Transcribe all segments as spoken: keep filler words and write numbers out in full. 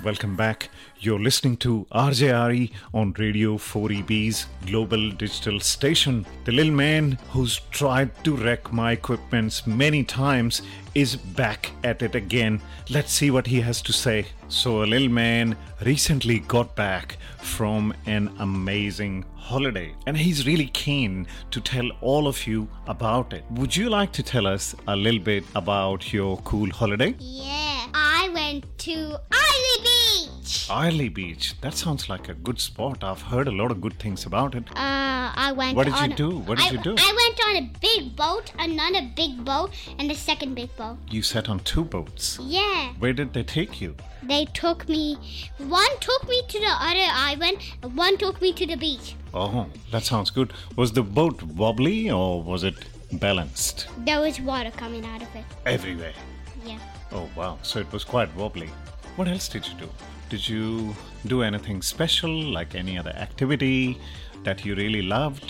Welcome back. You're listening to R J R E on Radio four E B's global digital station. The little man who's tried to wreck my equipments many times is back at it again. Let's see what he has to say. So, a little man recently got back from an amazing holiday and he's really keen to tell all of you about it. Would you like to tell us a little bit about your cool holiday? Yeah, I went to Islay Beach. Islay Beach. That sounds like a good spot. I've heard a lot of good things about it. Uh, I went. What did on, you do? What did I, you do? I went on a big boat, another big boat, and the second big boat. You sat on two boats. Yeah. Where did they take you? They took me. One took me to the other island, and one took me to the beach. Oh, that sounds good. Was the boat wobbly or was it balanced? There was water coming out of it. Everywhere. Yeah. Oh, wow. So it was quite wobbly. What else did you do? Did you do anything special, like any other activity that you really loved?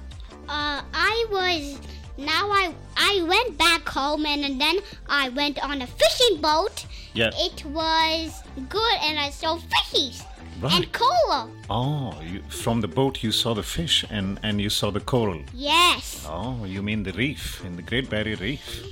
Uh, I was. Now I I went back home and, and then I went on a fishing boat. Yeah. It was good and I saw fishies Right. and coral. Oh, you, from the boat you saw the fish and, and you saw the coral. Yes. Oh, you mean the reef, in the Great Barrier Reef.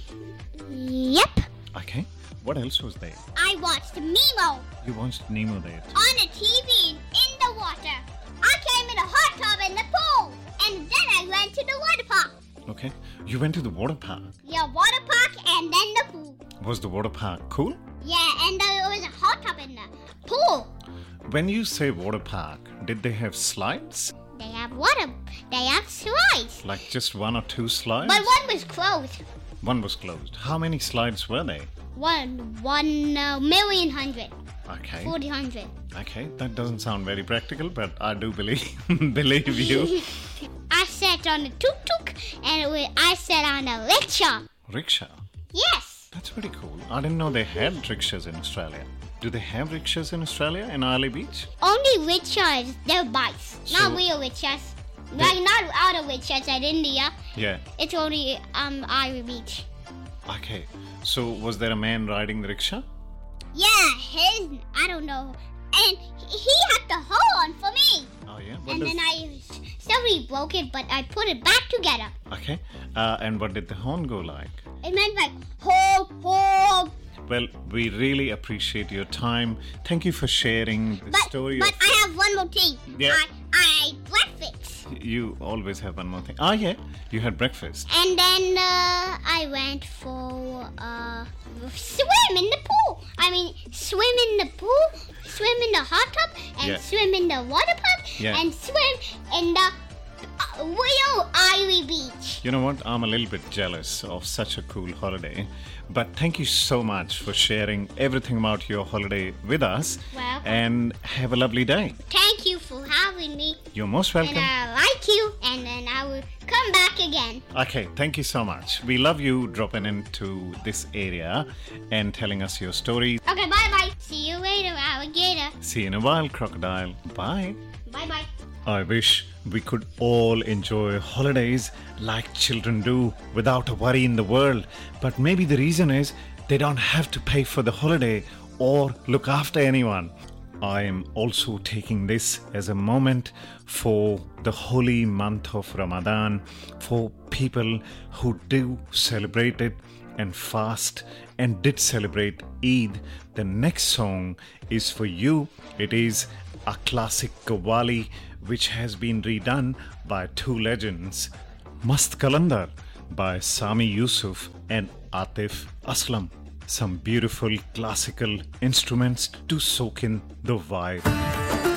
Yep. Okay. What else was there? I watched Nemo You watched Nemo there too. on a T V in the water. I came in a hot tub in the pool and then I went to the water park. Okay. You went to the water park. Yeah, water park and then the pool. Was the water park cool? Yeah, and there was a hot tub in the pool. When you say water park, did they have slides? They have water. They have slides. Like just one or two slides? But one was closed. One was closed. How many slides were there? One, one uh, million hundred, Okay. forty hundred. Okay, that doesn't sound very practical, but I do believe believe you. I sat on a tuk-tuk and it was, I sat on a rickshaw. Rickshaw. Yes. That's pretty cool. I didn't know they had rickshaws in Australia. Do they have rickshaws in Australia, in Islay Beach? Only rickshaws, they're bikes, So- not real rickshaws. Like not auto rickshaws at India. Yeah. It's only um Islay Beach. Okay. So was there a man riding the rickshaw? Yeah, his I don't know, and he had the hole on for me. Oh yeah. What And does- then I sorry broke it, but I put it back together. Okay. Uh, and what did the horn go like? It meant like ho ho. Well, we really appreciate your time. Thank you for sharing the But story but of... I have one more thing. Yeah. I I ate breakfast. You always have one more thing. Ah, yeah. You had breakfast. And then uh, I went for uh, swim in the pool. I mean, swim in the pool, swim in the hot tub, and Yeah. swim in the water park, Yeah. and swim in the uh, real Islay Beach. You know what? I'm a little bit jealous of such a cool holiday. But thank you so much for sharing everything about your holiday with us. Welcome. And have a lovely day. Thank you for having me, You're most and welcome. I like you, and then I will come back again. Okay, thank you so much. We love you dropping into this area and telling us your stories. Okay, bye bye. See you later, alligator. See you in a while, crocodile. Bye. Bye bye. I wish we could all enjoy holidays like children do without a worry in the world. But maybe the reason is they don't have to pay for the holiday or look after anyone. I am also taking this as a moment for the holy month of Ramadan, for people who do celebrate it and fast and did celebrate Eid. The next song is for you. It is a classic Qawwali which has been redone by two legends, Mast Kalandar by Sami Yusuf and Atif Aslam. Some beautiful classical instruments to soak in the vibe.